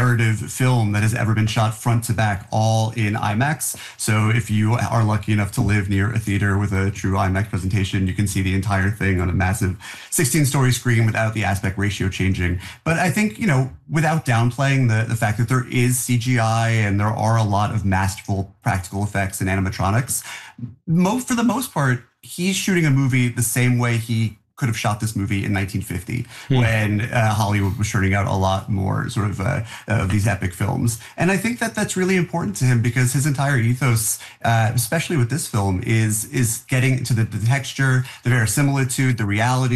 narrative film that has ever been shot front to back, all in IMAX. So if you are lucky enough to live near a theater with a true IMAX presentation, you can see the entire thing on a massive 16-story screen without the aspect ratio changing. But I think, without downplaying the fact that there is CGI and there are a lot of masterful practical effects and animatronics, for the most part, he's shooting a movie the same way he could have shot this movie in 1950 when Hollywood was churning out a lot more sort of these epic films. And I think that that's really important to him because his entire ethos, especially with this film, is getting to the texture, the verisimilitude, the reality,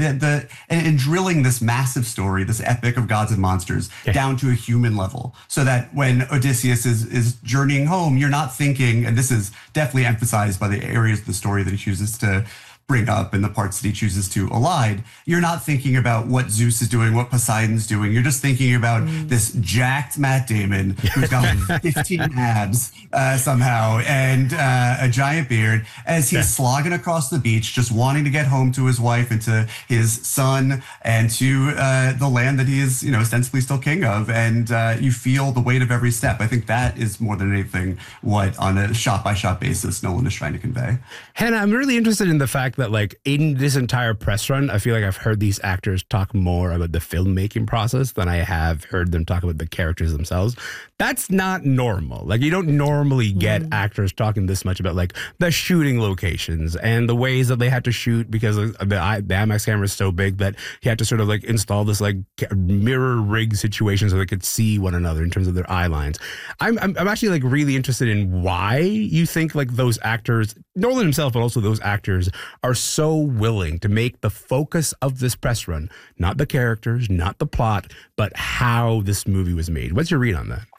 and drilling this massive story, this epic of gods and monsters down to a human level, so that when Odysseus is journeying home, you're not thinking, and this is definitely emphasized by the areas of the story that he chooses to bring up and the parts that he chooses to elide, you're not thinking about what Zeus is doing, what Poseidon's doing. You're just thinking about this jacked Matt Damon who's got 15 abs somehow and a giant beard as he's slogging across the beach, just wanting to get home to his wife and to his son and to the land that he is, ostensibly still king of. And you feel the weight of every step. I think that is more than anything what, on a shot-by-shot basis, Nolan is trying to convey. Hannah, I'm really interested in the fact that, like, in this entire press run, I feel like I've heard these actors talk more about the filmmaking process than I have heard them talk about the characters themselves. That's not normal. Like, you don't normally get actors talking this much about, like, the shooting locations and the ways that they had to shoot because the IMAX camera is so big that he had to sort of, like, install this, like, mirror rig situation so they could see one another in terms of their eye lines. I'm actually, like, really interested in why you think, like, those actors, Nolan himself, but also those actors, are so willing to make the focus of this press run, not the characters, not the plot, but how this movie was made. What's your read on that?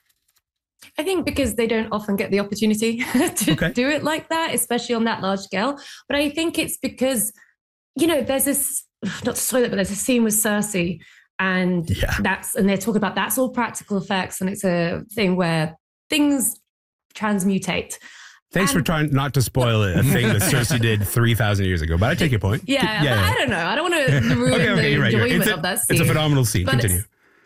I think because they don't often get the opportunity to do it like that, especially on that large scale. But I think it's because, there's this, not to spoil it, but there's a scene with Cersei and they're talking about that's all practical effects. And it's a thing where things transmutate. Thanks for trying not to spoil it, a thing that Cersei did 3,000 years ago. But I take your point. Yeah. I don't know. I don't want to ruin the enjoyment of that scene. It's a phenomenal scene. Continue.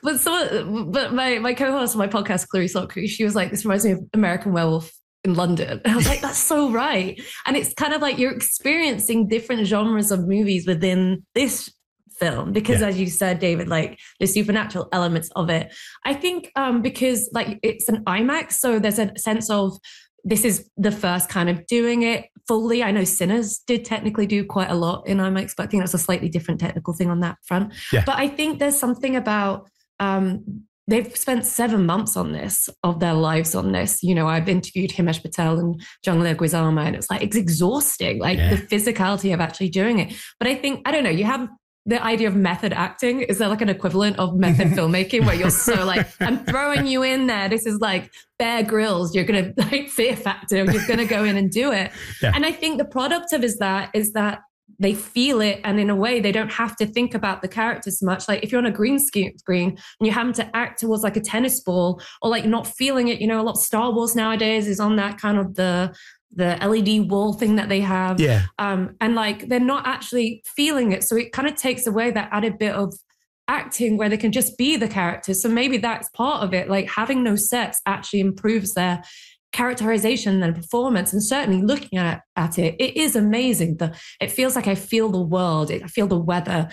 But my co-host on my podcast, Clarice Lockry, she was like, this reminds me of American Werewolf in London. And I was like, that's so right. And it's kind of like you're experiencing different genres of movies within this film because as you said, David, like the supernatural elements of it. I think because like it's an IMAX, so there's a sense of this is the first kind of doing it fully. I know Sinners did technically do quite a lot in IMAX, but I think that's a slightly different technical thing on that front. Yeah. But I think there's something about, they've spent 7 months on this, of their lives on this. I've interviewed Himesh Patel and Jung Leguizamo, and it's exhausting, the physicality of actually doing it. But I think, I don't know, you have the idea of method acting. Is there like an equivalent of method filmmaking where you're so like, I'm throwing you in there. This is like Bear Grylls. You're going to like Fear Factor. You're going to go in and do it. Yeah. And I think the product of is that they feel it. And in a way, they don't have to think about the characters much. Like if you're on a green screen and you're having to act towards like a tennis ball or like not feeling it, a lot of Star Wars nowadays is on that kind of the LED wall thing that they have. Yeah. And like, they're not actually feeling it. So it kind of takes away that added bit of acting where they can just be the characters. So maybe that's part of it. Like having no sets actually improves their characterization and performance. And certainly looking at it, it is amazing. It feels like I feel the world. I feel the weather.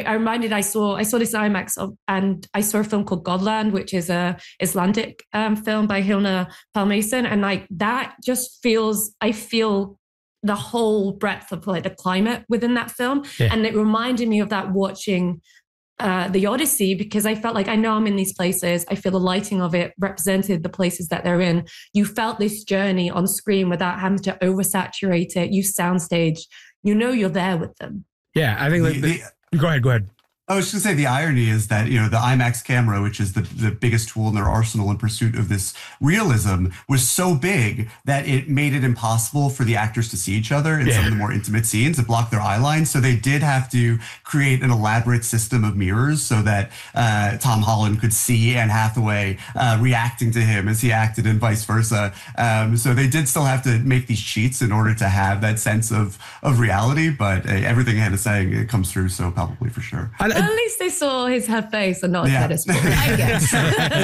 I saw this IMAX and I saw a film called Godland, which is a Icelandic film by Hilna Palmason. And like that just I feel the whole breadth of like the climate within that film. Yeah. And it reminded me of that watching the Odyssey, because I felt like I know I'm in these places. I feel the lighting of it represented the places that they're in. You felt this journey on screen without having to oversaturate it. You soundstage, you're there with them. Yeah, I think go ahead. I was just going to say the irony is that, the IMAX camera, which is the biggest tool in their arsenal in pursuit of this realism, was so big that it made it impossible for the actors to see each other in some of the more intimate scenes. It blocked their eye lines. So they did have to create an elaborate system of mirrors so that Tom Holland could see Anne Hathaway reacting to him as he acted and vice versa. So they did still have to make these cheats in order to have that sense of reality. But everything Hannah's saying, it comes through so palpably for sure. At least they saw her face and not a tennis ball, I guess.